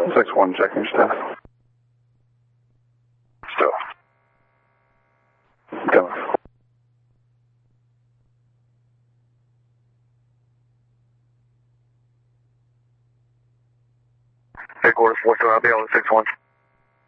6-1 checking staff. Still. Coming. Headquarters 4 I'll be on 6-1.